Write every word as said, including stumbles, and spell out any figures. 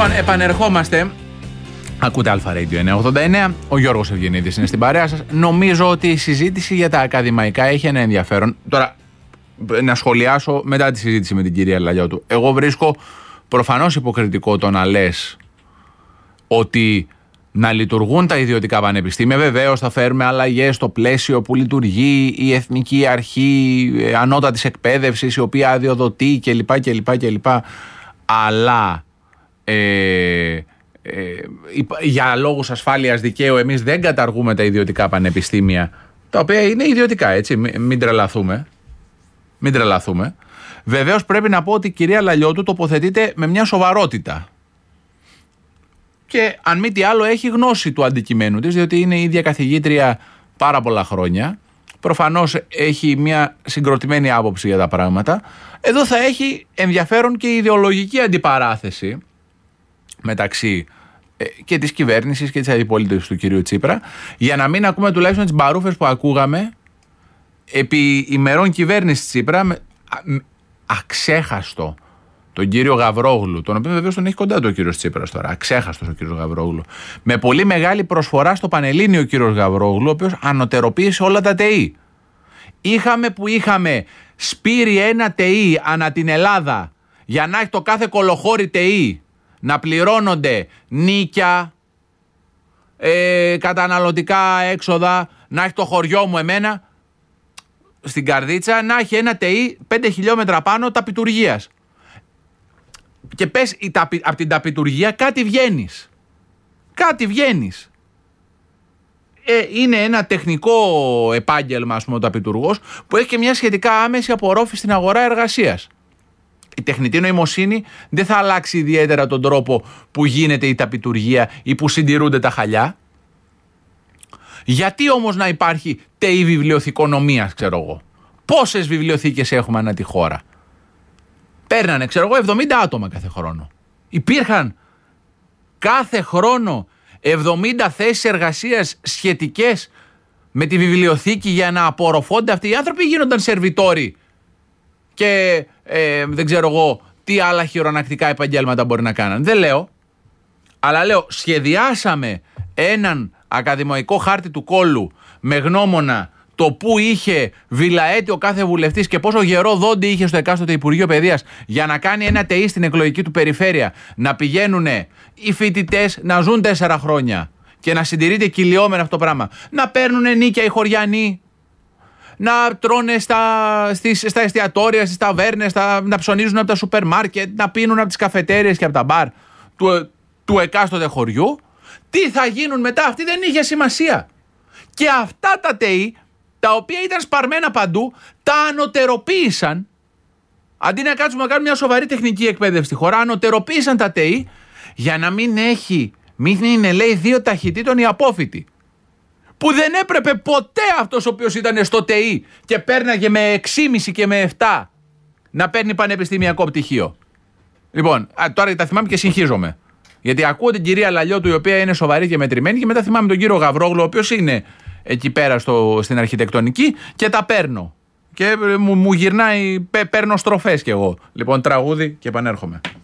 Λοιπόν, επανερχόμαστε. Ακούτε Αλφα Radio εννιακόσια ογδόντα εννέα. Ο Γιώργος Ευγενίδης είναι στην παρέα σας. Νομίζω ότι η συζήτηση για τα ακαδημαϊκά έχει ένα ενδιαφέρον. Τώρα, να σχολιάσω μετά τη συζήτηση με την κυρία Λαλιώτου. Εγώ βρίσκω προφανώς υποκριτικό το να λες ότι να λειτουργούν τα ιδιωτικά πανεπιστήμια. Βεβαίως θα φέρουμε αλλαγές στο πλαίσιο που λειτουργεί η Εθνική Αρχή Ανώτατης Εκπαίδευσης, η οποία αδειοδοτεί κλπ. κλπ, κλπ. Αλλά ε, ε, για λόγους ασφάλειας δικαίου εμείς δεν καταργούμε τα ιδιωτικά πανεπιστήμια, τα οποία είναι ιδιωτικά, έτσι, μην τρελαθούμε. Μην τρελαθούμε. Βεβαίως πρέπει να πω ότι η κυρία Λαλιώτου τοποθετείται με μια σοβαρότητα. Και αν μη τι άλλο έχει γνώση του αντικειμένου της, διότι είναι η ίδια καθηγήτρια πάρα πολλά χρόνια. Προφανώς έχει μια συγκροτημένη άποψη για τα πράγματα. Εδώ θα έχει ενδιαφέρον και η ιδεολογική αντιπαράθεση μεταξύ ε, και της κυβέρνησης και της αντιπολίτευσης του κυρίου Τσίπρα, για να μην ακούμε τουλάχιστον τις μπαρούφες που ακούγαμε επί ημερών κυβέρνησης Τσίπρα, με, α, αξέχαστο τον κύριο Γαβρόγλου, τον οποίο βεβαίως τον έχει κοντά του ο κύριος Τσίπρας τώρα, αξέχαστος ο κύριος Γαβρόγλου, με πολύ μεγάλη προσφορά στο Πανελλήνιο ο κύριος Γαβρόγλου, ο οποίος ανωτεροποίησε όλα τα ΤΕΗ. Είχαμε που είχαμε σπείρει ένα ΤΕΗ ανά την Ελλάδα για να έχει το κάθε κολοχώρι ΤΕΗ να πληρώνονται νίκια, ε, καταναλωτικά έξοδα, να έχει το χωριό μου εμένα στην Καρδίτσα, να έχει ένα ΤΕΗ πέντε χιλιόμετρα πάνω ταπιτουργίας. Και πες από την ταπιτουργία κάτι βγαίνεις. Κάτι βγαίνεις. Ε, είναι ένα τεχνικό επάγγελμα, ας πούμε, ο ταπιτουργός, που έχει και μια σχετικά άμεση απορρόφηση στην αγορά εργασίας. Η τεχνητή νοημοσύνη δεν θα αλλάξει ιδιαίτερα τον τρόπο που γίνεται η ταπιτουργία ή που συντηρούνται τα χαλιά. Γιατί όμως να υπάρχει ΤΕΗ βιβλιοθηκονομίας, ξέρω εγώ. Πόσες βιβλιοθήκες έχουμε ανά τη χώρα. Παίρνανε, ξέρω εγώ, εβδομήντα άτομα κάθε χρόνο. Υπήρχαν κάθε χρόνο εβδομήντα θέσεις εργασίας σχετικές με τη βιβλιοθήκη για να απορροφώνται αυτοί οι άνθρωποι, γίνονταν σερβιτόροι και ε, δεν ξέρω εγώ τι άλλα χειρονακτικά επαγγέλματα μπορεί να κάνουν. Δεν λέω, αλλά λέω σχεδιάσαμε έναν ακαδημαϊκό χάρτη του κόλου με γνώμονα το που είχε βιλαέτη ο κάθε βουλευτής και πόσο γερό δόντι είχε στο εκάστοτε Υπουργείο Παιδείας για να κάνει ένα ΤΕΗ στην εκλογική του περιφέρεια, να πηγαίνουν οι φοιτητές να ζουν τέσσερα χρόνια και να συντηρείται κυλιόμενο αυτό το πράγμα, να παίρνουν νίκια οι χωριανοί, να τρώνε στα, στις, στα εστιατόρια, στις ταβέρνες, στα, να ψωνίζουν από τα σούπερ μάρκετ, να πίνουν από τις καφετέριες και από τα μπαρ του, του εκάστοτε χωριού. Τι θα γίνουν μετά, αυτή δεν είχε σημασία. Και αυτά τα ΤΕΗ, τα οποία ήταν σπαρμένα παντού, τα ανωτεροποίησαν. Αντί να κάτσουμε να κάνουμε μια σοβαρή τεχνική εκπαίδευση στη χώρα, ανωτεροποίησαν τα ΤΕΗ για να μην έχει, μην είναι, λέει, δύο ταχυτήτων η απόφοιτη. Που δεν έπρεπε ποτέ αυτός ο οποίος ήταν στο ΤΕΗ και πέρναγε με έξι κόμμα πέντε και με επτά να παίρνει πανεπιστημιακό πτυχίο. Λοιπόν, τώρα τα θυμάμαι και συγχύζομαι. Γιατί ακούω την κυρία Λαλιώτου, η οποία είναι σοβαρή και μετρημένη, και μετά θυμάμαι τον κύριο Γαβρόγλου, ο οποίος είναι εκεί πέρα στο, στην αρχιτεκτονική, και τα παίρνω. Και μου, μου γυρνάει, παίρνω στροφές κι εγώ. Λοιπόν, τραγούδι και επανέρχομαι.